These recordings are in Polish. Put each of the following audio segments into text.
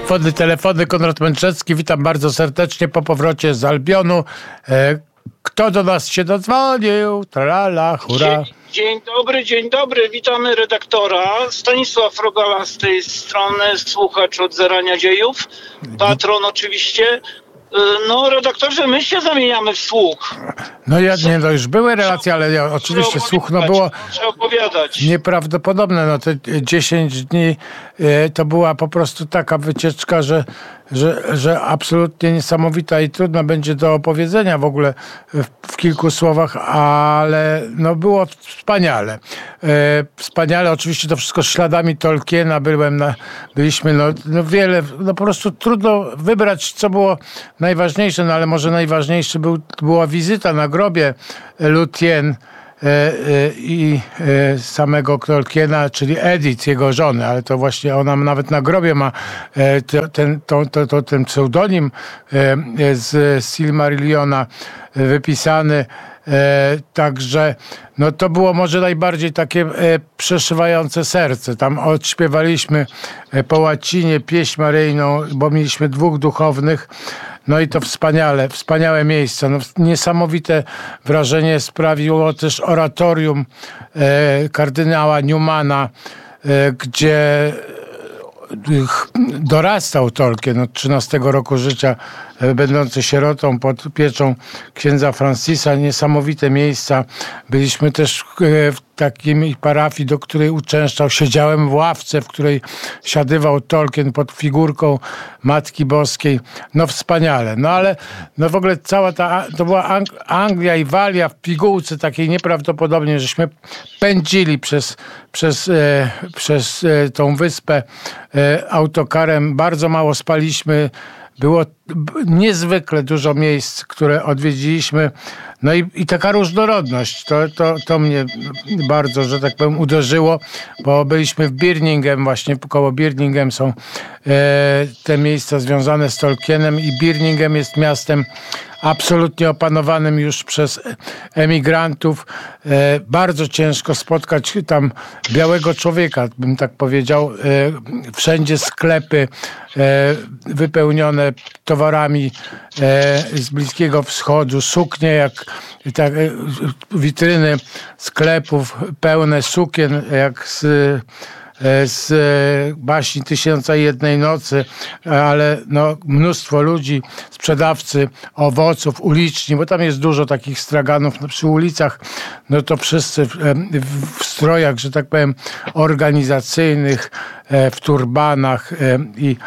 Telefony, Konrad Mędrzecki. Witam bardzo serdecznie po powrocie z Albionu. Kto do nas się dodzwonił? Tralala, hura. Dzień dobry. Witamy redaktora. Stanisław Rogala z tej strony, słuchacz od zarania dziejów. Patron oczywiście. No, redaktorze, my się zamieniamy w słuch. No już były relacje, ale oczywiście słuch było opowiadać. Nieprawdopodobne. No te 10 dni to była po prostu taka wycieczka, że absolutnie niesamowita i trudno będzie do opowiedzenia w ogóle w kilku słowach, ale no było wspaniale. Wspaniale, oczywiście to wszystko śladami Tolkiena. Byliśmy wiele, po prostu trudno wybrać, co było najważniejsze, no ale może najważniejsze była wizyta na grobie Lúthien i samego Tolkiena, czyli Edith, jego żony, ale to właśnie ona nawet na grobie ma ten pseudonim z Silmarilliona wypisany. Także no to było może najbardziej takie przeszywające serce. Tam odśpiewaliśmy po łacinie pieśń maryjną, bo mieliśmy 2 duchownych. No i to wspaniałe miejsce. No, niesamowite wrażenie sprawiło też oratorium kardynała Newmana, gdzie dorastał Tolkien od 13 roku życia, będący sierotą pod pieczą księdza Francisa. Niesamowite miejsca. Byliśmy też w takiej parafii, do której uczęszczał. Siedziałem w ławce, w której siadywał Tolkien pod figurką Matki Boskiej. No wspaniale. No ale w ogóle to była Anglia i Walia w pigułce takiej nieprawdopodobnie, żeśmy pędzili przez tą wyspę autokarem. Bardzo mało spaliśmy. Było niezwykle dużo miejsc, które odwiedziliśmy. No i taka różnorodność. To mnie bardzo, że tak powiem, uderzyło, bo byliśmy w Birmingham, właśnie koło Birmingham są te miejsca związane z Tolkienem i Birmingham jest miastem absolutnie opanowanym już przez emigrantów. Bardzo ciężko spotkać tam białego człowieka, bym tak powiedział. Wszędzie sklepy wypełnione towarami z Bliskiego Wschodu, suknie, witryny sklepów pełne sukien, jak z baśni Tysiąca i Jednej Nocy, ale mnóstwo ludzi, sprzedawcy owoców, uliczni, bo tam jest dużo takich straganów przy ulicach, no to wszyscy w strojach, że tak powiem, organizacyjnych, w turbanach i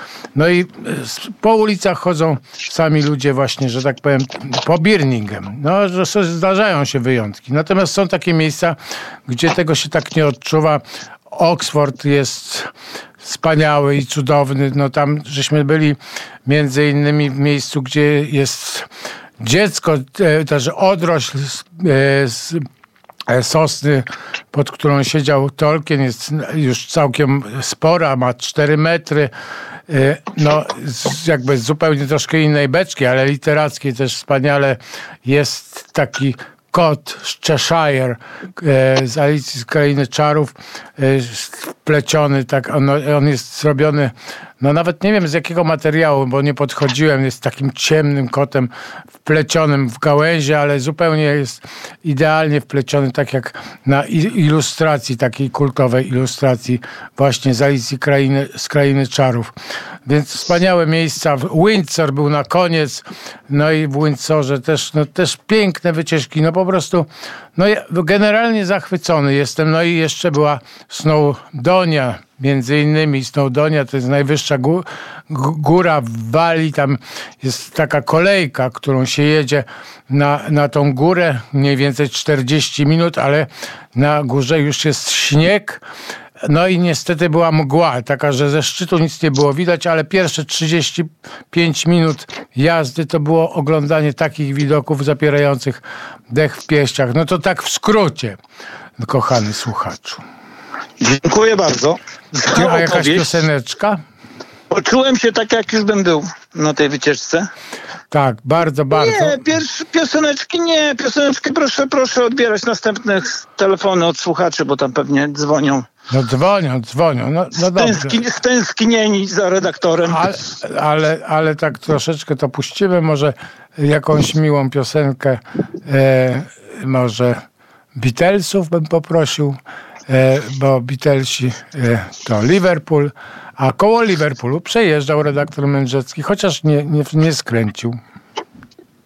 po ulicach chodzą sami ludzie właśnie, że tak powiem, po Birmingham. No, że zdarzają się wyjątki. Natomiast są takie miejsca, gdzie tego się tak nie odczuwa. Oxford jest wspaniały i cudowny. No tam żeśmy byli między innymi w miejscu, gdzie jest dziecko, też odrośl z sosny, pod którą siedział Tolkien, jest już całkiem spora, ma 4 metry. No jakby z zupełnie troszkę innej beczki, ale literackiej też wspaniale. Jest taki kot z Cheshire, z Alicji z Krainy Czarów, wpleciony, tak, on jest zrobiony, no nawet nie wiem z jakiego materiału, bo nie podchodziłem, jest takim ciemnym kotem wplecionym w gałęzie, ale zupełnie jest idealnie wpleciony, tak jak na ilustracji, takiej kultowej ilustracji właśnie z Alicji z Krainy Czarów. Więc wspaniałe miejsca. Windsor był na koniec, no i w Windsorze też piękne wycieczki, no po prostu ja generalnie zachwycony jestem. No i jeszcze była Snowdonia, między innymi Snowdonia to jest najwyższa góra w Walii, tam jest taka kolejka, którą się jedzie na tą górę, mniej więcej 40 minut, ale na górze już jest śnieg. No i niestety była mgła, taka, że ze szczytu nic nie było widać, ale pierwsze 35 minut jazdy to było oglądanie takich widoków zapierających dech w piersiach. No to tak w skrócie, kochany słuchaczu. Dziękuję bardzo. A jakaś pioseneczka? Poczułem się tak, jak już bym był na tej wycieczce. Tak, bardzo. Nie, pioseneczki proszę odbierać następnych telefony od słuchaczy, bo tam pewnie dzwonią. No dzwonią. No dobrze. Stęsknieni za redaktorem. Ale tak troszeczkę to puścimy. Może jakąś miłą piosenkę, może Beatlesów bym poprosił, bo Beatlesi to Liverpool, a koło Liverpoolu przejeżdżał redaktor Mędrzecki, chociaż nie skręcił.